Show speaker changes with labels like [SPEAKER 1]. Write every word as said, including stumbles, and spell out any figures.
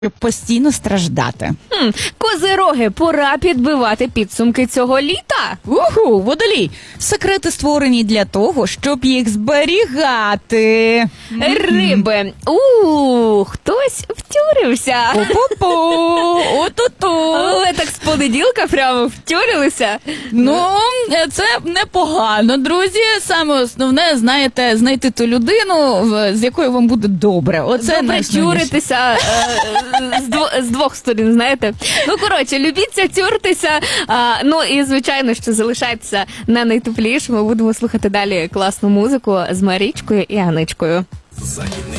[SPEAKER 1] постійно страждати.
[SPEAKER 2] Хм, Козироги, пора підбивати підсумки цього літа.
[SPEAKER 1] Уху, водолій. Секрети створені для того, щоб їх зберігати.
[SPEAKER 2] Риби. У хтось втюрився.
[SPEAKER 1] Пу-пу-пу, о-ту-ту.
[SPEAKER 2] Ви так з понеділка прямо втюрилися.
[SPEAKER 1] Ну, це непогано, друзі. Саме основне, знаєте, знайти ту людину, в- з якою вам буде добре. Оце
[SPEAKER 2] Добре
[SPEAKER 1] найосновніше.
[SPEAKER 2] тюритися е, з, дво- з двох сторін, знаєте. Ну, коротше, любіться тюртися. А, ну і, звичайно, що залишайтеся на найтеплішому. Будемо слухати далі класну музику з Марічкою і Аничкою.
[SPEAKER 3] Західний